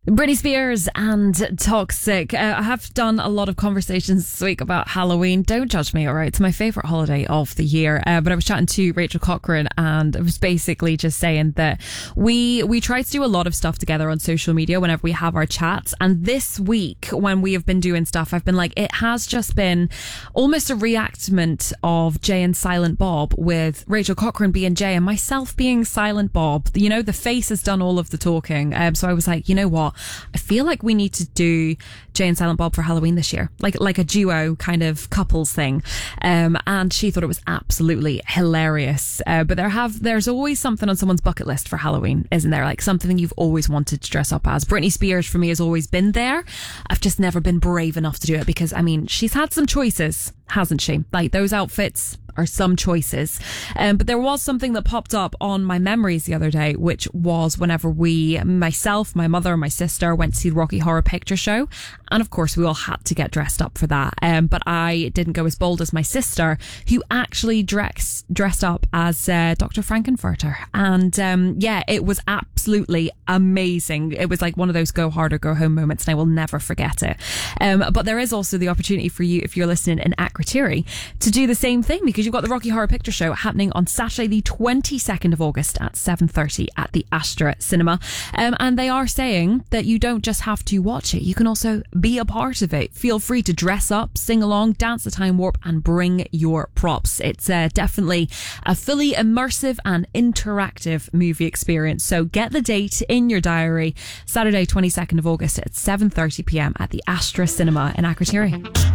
Britney Spears and Toxic. I have done a lot of conversations this week about Halloween. Don't judge me, all right? It's my favourite holiday of the year. But I was chatting to Rachel Cochran and I was basically just saying that we try to do a lot of stuff together on social media whenever we have our chats. And this week, when we have been doing stuff, I've been like, it has just been almost a reenactment of Jay and Silent Bob, with Rachel Cochran being Jay and myself being Silent Bob. You know, the face has done all of the talking. So I was like, you know what? I feel like we need to do Jay and Silent Bob for Halloween this year, like a duo kind of couples thing. And she thought it was absolutely hilarious. But there's always something on someone's bucket list for Halloween, isn't there? Like something you've always wanted to dress up as. Britney Spears for me has always been there. I've just never been brave enough to do it because, I mean, she's had some choices, hasn't she? Like those outfits are some choices. But there was something that popped up on my memories the other day, which was whenever myself, my mother and my sister went to see the Rocky Horror Picture Show. And of course we all had to get dressed up for that. But I didn't go as bold as my sister, who actually dressed up as Dr. Frankenfurter. And it was absolutely amazing. It was like one of those go hard or go home moments, and I will never forget it. But there is also the opportunity for you, if you're listening in Akrotiri, to do the same thing, because you've got the Rocky Horror Picture Show happening on Saturday the 22nd of August at 7:30 at the Astra Cinema. And they are saying that you don't just have to watch it, you can also be a part of it. Feel free to dress up, sing along, dance the time warp and bring your props. It's definitely a fully immersive and interactive movie experience. So get the date in your diary, Saturday 22nd of August at 7:30 p.m. at the Astra Cinema in Akrotiri.